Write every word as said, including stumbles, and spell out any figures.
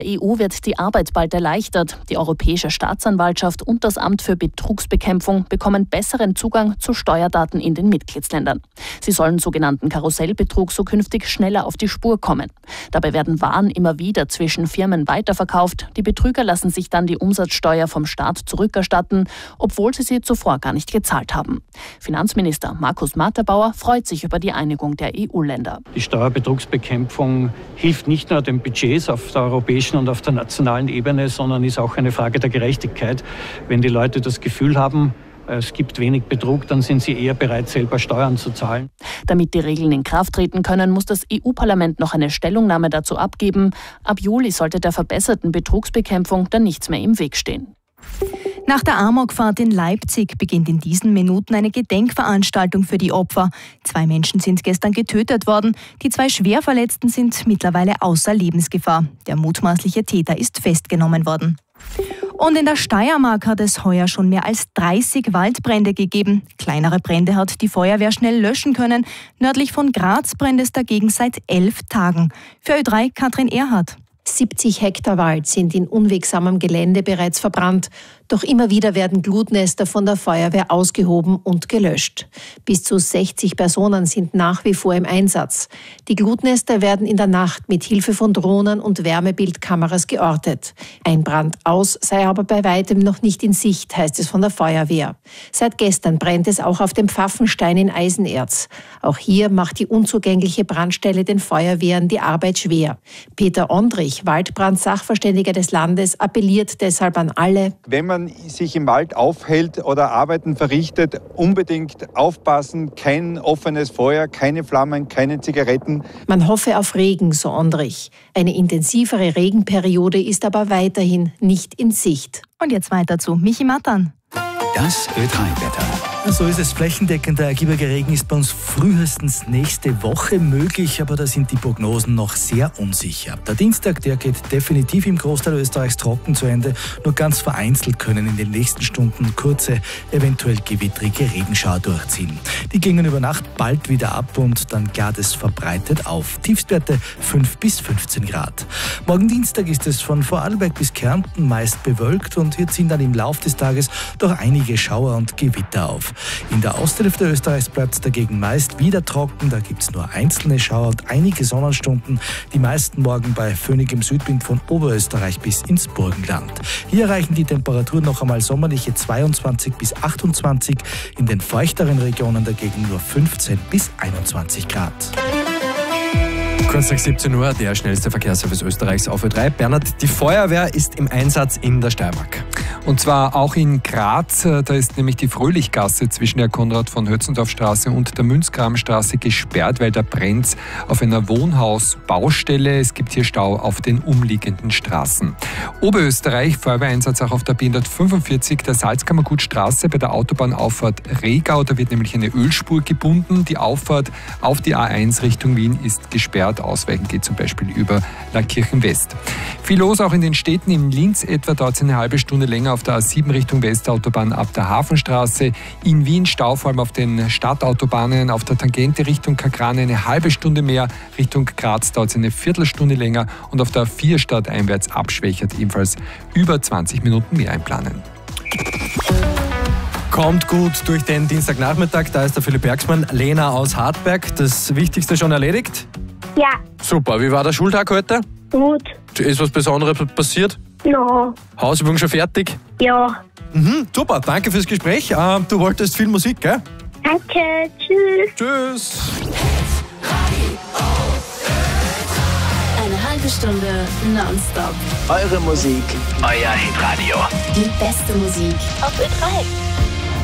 Der E U wird die Arbeit bald erleichtert. Die Europäische Staatsanwaltschaft und das Amt für Betrugsbekämpfung bekommen besseren Zugang zu Steuerdaten in den Mitgliedsländern. Sie sollen sogenannten Karussellbetrug so künftig schneller auf die Spur kommen. Dabei werden Waren immer wieder zwischen Firmen weiterverkauft. Die Betrüger lassen sich dann die Umsatzsteuer vom Staat zurückerstatten, obwohl sie sie zuvor gar nicht gezahlt haben. Finanzminister Markus Matterbauer freut sich über die Einigung der E U-Länder. Die Steuerbetrugsbekämpfung hilft nicht nur den Budgets auf der europäischen und auf der nationalen Ebene, sondern ist auch eine Frage der Gerechtigkeit. Wenn die Leute das Gefühl haben, es gibt wenig Betrug, dann sind sie eher bereit, selber Steuern zu zahlen. Damit die Regeln in Kraft treten können, muss das E U-Parlament noch eine Stellungnahme dazu abgeben. Ab Juli sollte der verbesserten Betrugsbekämpfung dann nichts mehr im Weg stehen. Nach der Amokfahrt in Leipzig beginnt in diesen Minuten eine Gedenkveranstaltung für die Opfer. Zwei Menschen sind gestern getötet worden. Die zwei Schwerverletzten sind mittlerweile außer Lebensgefahr. Der mutmaßliche Täter ist festgenommen worden. Und in der Steiermark hat es heuer schon mehr als dreißig Waldbrände gegeben. Kleinere Brände hat die Feuerwehr schnell löschen können. Nördlich von Graz brennt es dagegen seit elf Tagen. Für Ö drei Katrin Erhardt. siebzig Hektar Wald sind in unwegsamem Gelände bereits verbrannt. Doch immer wieder werden Glutnester von der Feuerwehr ausgehoben und gelöscht. Bis zu sechzig Personen sind nach wie vor im Einsatz. Die Glutnester werden in der Nacht mit Hilfe von Drohnen und Wärmebildkameras geortet. Ein Brand aus sei aber bei weitem noch nicht in Sicht, heißt es von der Feuerwehr. Seit gestern brennt es auch auf dem Pfaffenstein in Eisenerz. Auch hier macht die unzugängliche Brandstelle den Feuerwehren die Arbeit schwer. Peter Ondrich, Waldbrand-Sachverständiger des Landes, appelliert deshalb an alle: Wenn man sich im Wald aufhält oder Arbeiten verrichtet, unbedingt aufpassen, kein offenes Feuer, keine Flammen, keine Zigaretten. Man hoffe auf Regen, so Ondrich. Eine intensivere Regenperiode ist aber weiterhin nicht in Sicht. Und jetzt weiter zu Michi Mattan. Das Ö drei Wetter. So ist es. Flächendeckender ergiebiger Regen ist bei uns frühestens nächste Woche möglich, aber da sind die Prognosen noch sehr unsicher. Der Dienstag, der geht definitiv im Großteil Österreichs trocken zu Ende. Nur ganz vereinzelt können in den nächsten Stunden kurze, eventuell gewittrige Regenschauer durchziehen. Die gingen über Nacht bald wieder ab und dann gart es verbreitet auf. Tiefstwerte fünf bis fünfzehn Grad. Morgen Dienstag ist es von Vorarlberg bis Kärnten meist bewölkt und hier ziehen dann im Laufe des Tages doch einige Schauer und Gewitter auf. In der Osthälfte Österreichs bleibt es dagegen meist wieder trocken. Da gibt es nur einzelne Schauer und einige Sonnenstunden. Die meisten morgen bei föhnigem Südwind von Oberösterreich bis ins Burgenland. Hier erreichen die Temperaturen noch einmal sommerliche zweiundzwanzig bis achtundzwanzig. In den feuchteren Regionen dagegen nur fünfzehn bis einundzwanzig Grad. Kurz nach siebzehn Uhr, der schnellste Verkehrsservice Österreichs auf Ö drei. Bernhard, die Feuerwehr ist im Einsatz in der Steiermark. Und zwar auch in Graz. Da ist nämlich die Fröhlichgasse zwischen der Konrad-von-Hötzendorf-Straße und der Münzgrabenstraße gesperrt, weil da brennt auf einer Wohnhausbaustelle. Es gibt hier Stau auf den umliegenden Straßen. Oberösterreich, Feuerwehreinsatz auch auf der B hundertfünfundvierzig, der Salzkammergutstraße bei der Autobahnauffahrt Regau. Da wird nämlich eine Ölspur gebunden. Die Auffahrt auf die A eins Richtung Wien ist gesperrt. Ausweichen geht zum Beispiel über Lackirchen West. Viel los auch in den Städten. In Linz etwa dauert es eine halbe Stunde länger auf der A sieben Richtung Westautobahn ab der Hafenstraße. In Wien Stau vor allem auf den Stadtautobahnen. Auf der Tangente Richtung Kakrane eine halbe Stunde mehr. Richtung Graz dauert es eine Viertelstunde länger. Und auf der A vier stadteinwärts abschwächert ebenfalls über zwanzig Minuten mehr einplanen. Kommt gut durch den Dienstagnachmittag. Da ist der Philipp Bergsmann. Lena aus Hartberg. Das Wichtigste schon erledigt? Ja. Super. Wie war der Schultag heute? Gut. Ist was Besonderes passiert? Ja. Hausübung schon fertig? Ja. Mhm, super. Danke fürs Gespräch. Ähm, du wolltest viel Musik, gell? Danke. Tschüss. Tschüss. Eine halbe Stunde nonstop. Eure Musik. Euer Hitradio. Die beste Musik auf Ö drei.